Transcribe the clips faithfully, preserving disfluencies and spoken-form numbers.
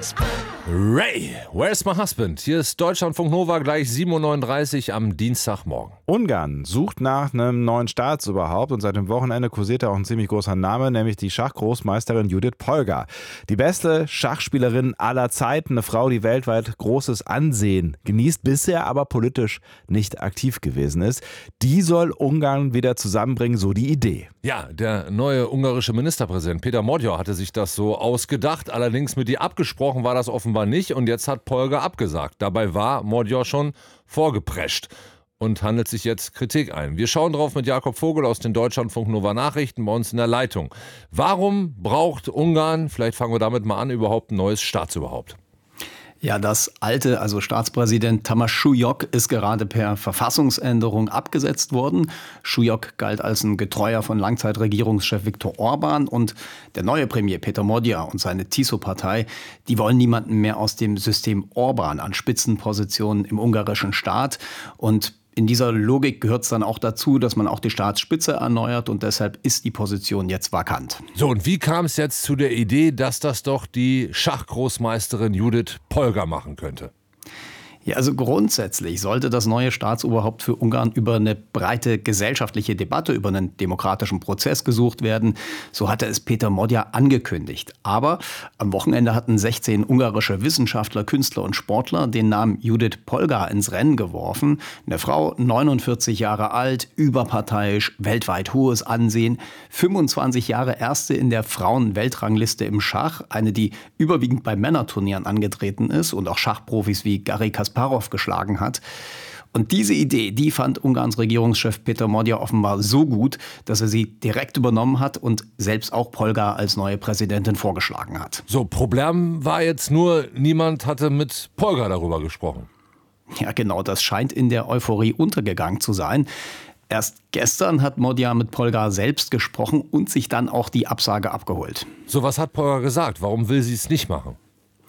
Ray, where's my husband? Hier ist Deutschlandfunk Nova, gleich sieben Uhr neununddreißig am Dienstagmorgen. Ungarn sucht nach einem neuen Staatsoberhaupt und seit dem Wochenende kursiert auch ein ziemlich großer Name, nämlich die Schachgroßmeisterin Judith Polgar. Die beste Schachspielerin aller Zeiten, eine Frau, die weltweit großes Ansehen genießt, bisher aber politisch nicht aktiv gewesen ist. Die soll Ungarn wieder zusammenbringen, so die Idee. Ja, der neue ungarische Ministerpräsident Peter Magyar hatte sich das so ausgedacht, allerdings mit ihr abgesprochen war das offenbar nicht und jetzt hat Polgar abgesagt. Dabei war Magyar schon vorgeprescht und handelt sich jetzt Kritik ein. Wir schauen drauf mit Jakob Vogel aus den Deutschlandfunk Nova Nachrichten bei uns in der Leitung. Warum braucht Ungarn, vielleicht fangen wir damit mal an, überhaupt ein neues Staatsoberhaupt? Ja, das alte, also Staatspräsident Tamás Súlyog, ist gerade per Verfassungsänderung abgesetzt worden. Súlyog galt als ein Getreuer von Langzeitregierungschef Viktor Orbán und der neue Premier Péter Magyar und seine Tiszó-Partei, die wollen niemanden mehr aus dem System Orbán an Spitzenpositionen im ungarischen Staat. Und in dieser Logik gehört es dann auch dazu, dass man auch die Staatsspitze erneuert und deshalb ist die Position jetzt vakant. So, und wie kam es jetzt zu der Idee, dass das doch die Schachgroßmeisterin Judith Polgar machen könnte? Ja, also grundsätzlich sollte das neue Staatsoberhaupt für Ungarn über eine breite gesellschaftliche Debatte, über einen demokratischen Prozess gesucht werden. So hatte es Péter Magyar angekündigt. Aber am Wochenende hatten sechzehn ungarische Wissenschaftler, Künstler und Sportler den Namen Judith Polgar ins Rennen geworfen. Eine Frau, neunundvierzig Jahre alt, überparteiisch, weltweit hohes Ansehen, fünfundzwanzig Jahre Erste in der Frauen-Weltrangliste im Schach, eine, die überwiegend bei Männerturnieren angetreten ist und auch Schachprofis wie Garry Kasparov geschlagen hat. Und diese Idee, die fand Ungarns Regierungschef Péter Magyar offenbar so gut, dass er sie direkt übernommen hat und selbst auch Polgar als neue Präsidentin vorgeschlagen hat. So, Problem war jetzt nur, niemand hatte mit Polgar darüber gesprochen. Ja, genau, das scheint in der Euphorie untergegangen zu sein. Erst gestern hat Magyar mit Polgar selbst gesprochen und sich dann auch die Absage abgeholt. So, was hat Polgar gesagt? Warum will sie es nicht machen?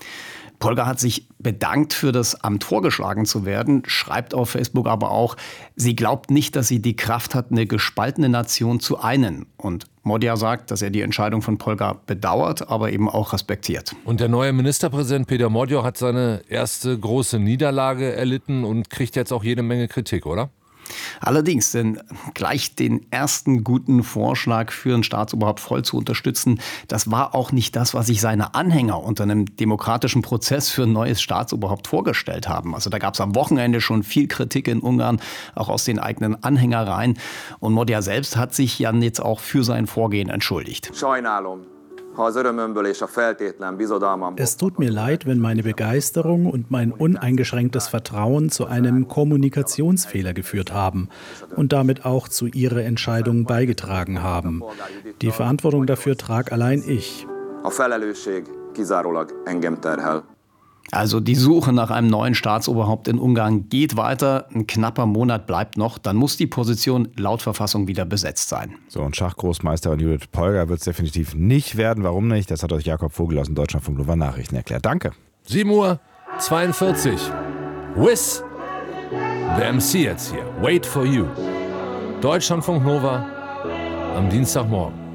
Polgar hat sich bedankt, für das Amt vorgeschlagen zu werden, schreibt auf Facebook aber auch, sie glaubt nicht, dass sie die Kraft hat, eine gespaltene Nation zu einen. Und Magyar sagt, dass er die Entscheidung von Polgar bedauert, aber eben auch respektiert. Und der neue Ministerpräsident Péter Magyar hat seine erste große Niederlage erlitten und kriegt jetzt auch jede Menge Kritik, oder? Allerdings, denn gleich den ersten guten Vorschlag für ein Staatsoberhaupt voll zu unterstützen, das war auch nicht das, was sich seine Anhänger unter einem demokratischen Prozess für ein neues Staatsoberhaupt vorgestellt haben. Also da gab es am Wochenende schon viel Kritik in Ungarn, auch aus den eigenen Anhängereien. Und Magyar selbst hat sich ja jetzt auch für sein Vorgehen entschuldigt. Es tut mir leid, wenn meine Begeisterung und mein uneingeschränktes Vertrauen zu einem Kommunikationsfehler geführt haben und damit auch zu Ihrer Entscheidung beigetragen haben. Die Verantwortung dafür trage allein ich. Also die Suche nach einem neuen Staatsoberhaupt in Ungarn geht weiter. Ein knapper Monat bleibt noch. Dann muss die Position laut Verfassung wieder besetzt sein. So, und Schachgroßmeisterin Judith Polgar wird es definitiv nicht werden. Warum nicht? Das hat euch Jakob Vogel aus den Deutschlandfunk Nova Nachrichten erklärt. Danke. sieben Uhr zweiundvierzig. Wiz, the M C jetzt hier. Wait for you. Deutschlandfunk Nova am Dienstagmorgen.